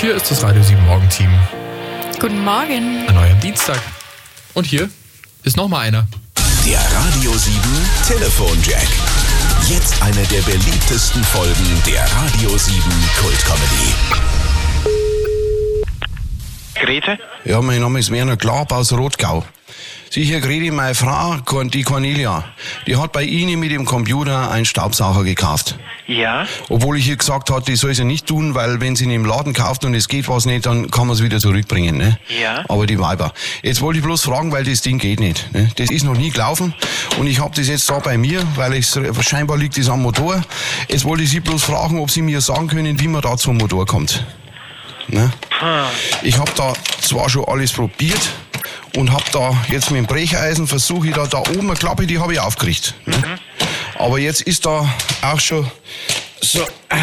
hier ist das Radio 7 Morgenteam. Guten Morgen. An eurem Dienstag. Und hier ist nochmal einer. Der Radio 7 Telefonjack. Jetzt eine der beliebtesten Folgen der Radio 7 Kultcomedy. Grete? Ja, mein Name ist Werner Glab aus Rotgau. Sie, hier Grete, meine Frau, die Cornelia, die hat bei Ihnen mit dem Computer einen Staubsauger gekauft. Ja? Obwohl ich ihr gesagt habe, die soll sie nicht tun, weil wenn sie ihn im Laden kauft und es geht was nicht, dann kann man es wieder zurückbringen, ne? Ja? Aber die Weiber. Jetzt wollte ich bloß fragen, weil das Ding geht nicht, ne? Das ist noch nie gelaufen und ich habe das jetzt da bei mir, weil scheinbar liegt das am Motor. Jetzt wollte ich Sie bloß fragen, ob Sie mir sagen können, wie man da zum Motor kommt. Ne? Ich habe da zwar schon alles probiert und habe da jetzt mit dem Brecheisen versuche ich da oben eine Klappe, die habe ich aufgerichtet. Ne? Aber jetzt ist da auch schon so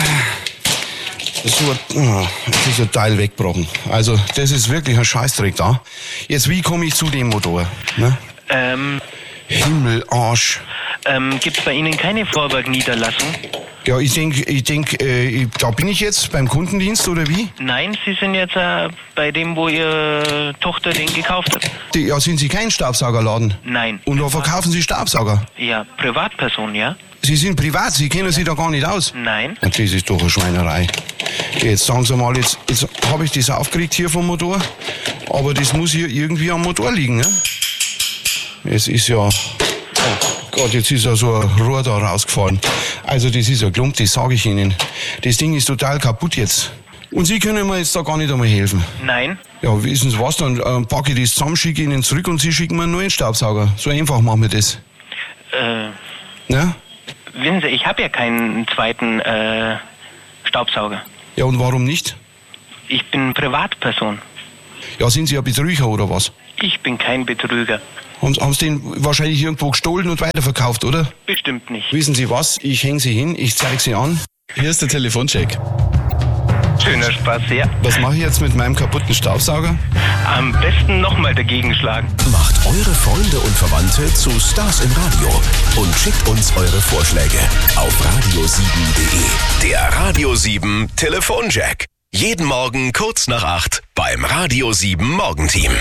ein Teil weggebrochen. Also das ist wirklich ein Scheißdreck da. Jetzt, wie komme ich zu dem Motor? Ne? Himmel, Arsch. Gibt's bei Ihnen keine Vorwerk-Niederlassung? Ja, ich denk, da bin ich jetzt beim Kundendienst, oder wie? Nein, Sie sind jetzt bei dem, wo Ihre Tochter den gekauft hat. Ja, sind Sie kein Staubsaugerladen? Nein. Und da verkaufen Sie Staubsauger? Ja, Privatperson, ja? Sie sind privat, Sie kennen sich da gar nicht aus? Nein. Und das ist doch eine Schweinerei. Jetzt sagen Sie mal, jetzt habe ich das aufgeregt hier vom Motor, aber das muss hier irgendwie am Motor liegen, ne? Es ist ja... Oh Gott, jetzt ist ja so ein Rohr da rausgefahren. Also das ist ein Klump, das sage ich Ihnen. Das Ding ist total kaputt jetzt. Und Sie können mir jetzt da gar nicht einmal helfen. Nein. Ja, wissen Sie was, dann packe ich das zusammen, schicke Ihnen zurück und Sie schicken mir einen neuen Staubsauger. So einfach machen wir das. Ja? Wissen Sie, ich habe ja keinen zweiten Staubsauger. Ja, und warum nicht? Ich bin Privatperson. Ja, sind Sie ein Betrüger oder was? Ich bin kein Betrüger. Haben Sie den wahrscheinlich irgendwo gestohlen und weiterverkauft, oder? Bestimmt nicht. Wissen Sie was? Ich hänge Sie hin, ich zeige Sie an. Hier ist der Telefoncheck. Schöner Spaß, ja. Was mache ich jetzt mit meinem kaputten Staubsauger? Am besten nochmal dagegen schlagen. Macht eure Freunde und Verwandte zu Stars im Radio und schickt uns eure Vorschläge auf radio7.de. Der Radio 7 Telefonjack. Jeden Morgen kurz nach 8 beim Radio 7 Morgenteam.